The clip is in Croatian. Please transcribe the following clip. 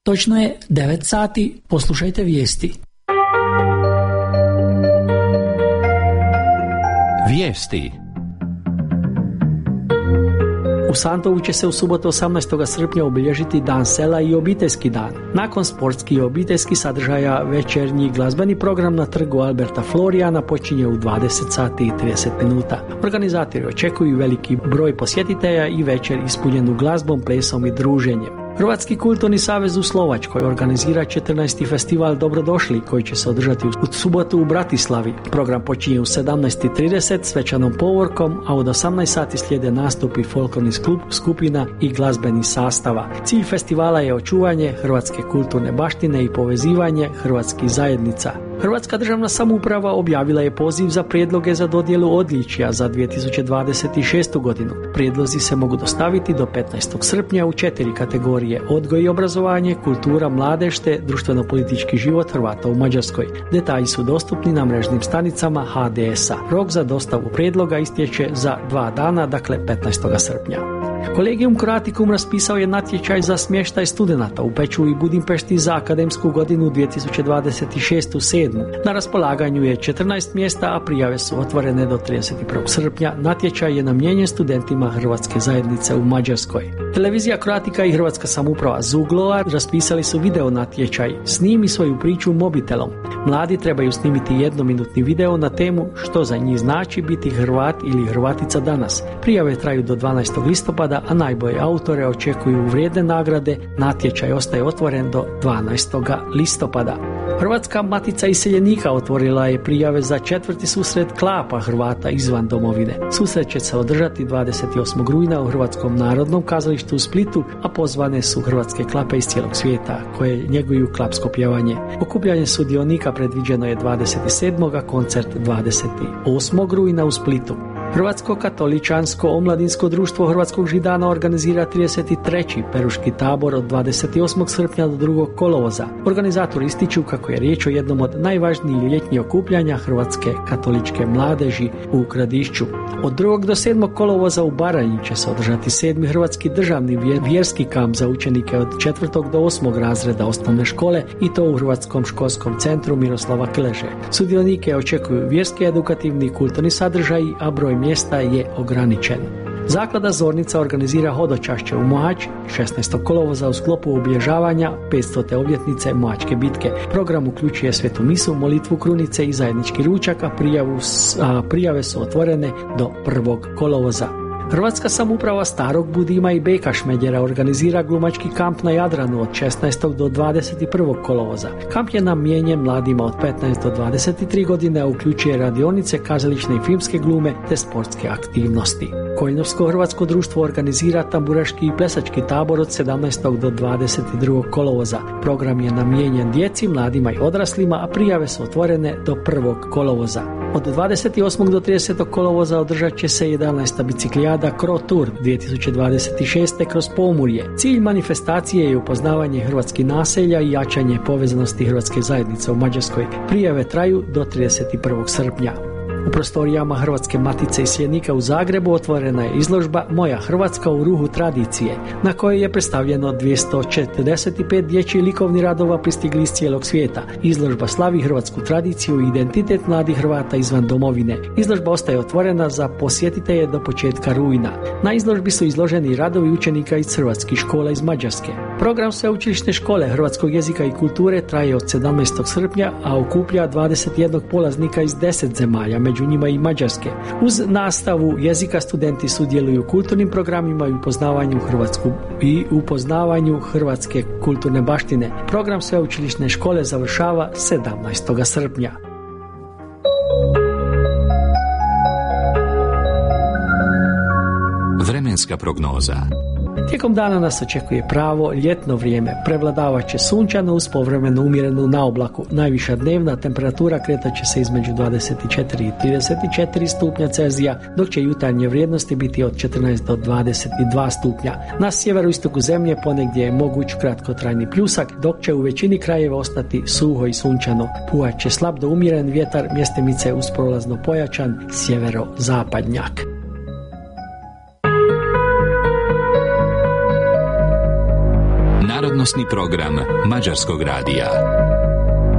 Točno je 9 sati, poslušajte vijesti. Vijesti. U Santovu će se u subotu 18. srpnja obilježiti Dan sela i obiteljski dan. Nakon sportskih i obiteljskih sadržaja, večernji glazbeni program na trgu Alberta Florijana počinje u 20 sati i 30 minuta. Organizatori očekuju veliki broj posjetitelja i večer ispunjenu glazbom, plesom i druženjem. Hrvatski kulturni savez u Slovačkoj organizira 14. festival Dobrodošli koji će se održati u subotu u Bratislavi. Program počinje u 17:30 svečanom povorkom, a od 18 sati slijede nastupi folklornih skupina i glazbenih sastava. Cilj festivala je očuvanje hrvatske kulturne baštine i povezivanje hrvatskih zajednica. Hrvatska državna samouprava objavila je poziv za prijedloge za dodjelu odličja za 2026. godinu. Prijedlozi se mogu dostaviti do 15. srpnja u 4 kategorije: odgoj i obrazovanje, kultura, mladež te društveno-politički život Hrvata u Mađarskoj. Detalji su dostupni na mrežnim stranicama HDS-a. Rok za dostavu prijedloga istječe za 2 dana, dakle 15. srpnja. Kolegium Croaticum raspisao je natječaj za smještaj studenata u Peču i Budimpešti za akademsku godinu 2026/7. Na raspolaganju je 14 mjesta, a prijave su otvorene do 31. srpnja. Natječaj je namijenjen studentima Hrvatske zajednice u Mađarskoj. Televizija Croatica i Hrvatska samouprava Zuglova raspisali su video natječaj Snimi svoju priču mobitelom. Mladi trebaju snimiti jednominutni video na temu što za njih znači biti Hrvat ili Hrvatica danas. Prijave traju do 12. listopada, a najbolje autore očekuju vrijedne nagrade. Natječaj ostaje otvoren do 12. listopada. Hrvatska matica iseljenika otvorila je prijave za 4. susret klapa Hrvata izvan domovine. Susret će se održati 28. rujna u Hrvatskom narodnom kazalištu u Splitu, a pozvane su hrvatske klape iz cijelog svijeta koje njeguju klapsko pjevanje. Okupljanje sudionika predviđeno je 27. a koncert 28. rujna u Splitu. Hrvatsko katoličansko omladinsko društvo Hrvatskog Židana organizira 33. peruški tabor od 28. srpnja do 2. kolovoza. Organizatori ističu kako je riječ o jednom od najvažnijih ljetnjih okupljanja hrvatske katoličke mladeži u Gradišću. Od 2. do 7. kolovoza u Baranji će se održati 7. hrvatski državni vjerski kamp za učenike od 4. do 8. razreda osnovne škole, i to u Hrvatskom školskom centru Miroslava Kleže. Sudionike očekuju vjerski, edukativni i kulturni sadržaji, a broj mjesta je ograničen. Zaklada Zornica organizira hodočašće u Mohač 16. kolovoza u sklopu obilježavanja 500. obljetnice Mohačke bitke. Program uključuje svetu misu, molitvu krunice i zajednički ručak, a prijave su otvorene do 1. kolovoza. Hrvatska samouprava Starog Budima i Beka Šmedjera organizira glumački kamp na Jadranu od 16. do 21. kolovoza. Kamp je namijenjen mladima od 15 do 23 godine, a uključuje radionice, kazališne i filmske glume te sportske aktivnosti. Koljnovsko hrvatsko društvo organizira tamburaški i plesački tabor od 17. do 22. kolovoza. Program je namijenjen djeci, mladima i odraslima, a prijave su otvorene do 1. kolovoza. Od 28. do 30. kolovoza održat će se 11. biciklijada Cro Tour 2026. kroz Pomurje. Cilj manifestacije je upoznavanje hrvatskih naselja i jačanje povezanosti hrvatske zajednice u Mađarskoj. Prijave traju do 31. srpnja. U prostorijama Hrvatske matice iseljenika u Zagrebu otvorena je izložba Moja Hrvatska u ruhu tradicije, na kojoj je predstavljeno 245 dječjih likovnih radova pristigli iz cijelog svijeta. Izložba slavi hrvatsku tradiciju i identitet mladih Hrvata izvan domovine. Izložba ostaje otvorena za posjetitelje do početka rujna. Na izložbi su izloženi radovi učenika iz hrvatskih škola iz Mađarske. Program sveučilišne škole hrvatskog jezika i kulture traje od 17. srpnja, a okuplja 21 polaznika iz 10 zemalja, među njima i Mađarske. Uz nastavu jezika studenti sudjeluju u kulturnim programima i upoznavanju hrvatske kulturne baštine. Program sveučilišne škole završava 17. srpnja. Vremenska prognoza. Tijekom dana nas očekuje pravo ljetno vrijeme. Prevladavat će sunčano uz povremeno umjerenu naoblaku. Najviša dnevna temperatura kretat će se između 24 i 34 stupnja Celzija, dok će jutarnje vrijednosti biti od 14 do 22 stupnja. Na sjeveroistoku zemlje ponegdje je moguć kratkotrajni pljusak, dok će u većini krajeva ostati suho i sunčano. Puhat će slab do umjeren vjetar, mjestimice uz prolazno pojačan sjeverozapadnjak. Narodnosni program Mađarskog radija.